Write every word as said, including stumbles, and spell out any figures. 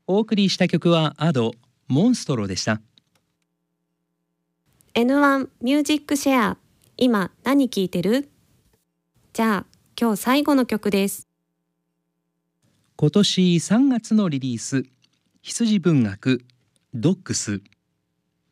お送りした曲はアドモンストロでした。 エヌワン ミュージックシェア、今何聴いてる？じゃあ今日最後の曲です。 今年さんがつのリリース、羊文学ドッグス。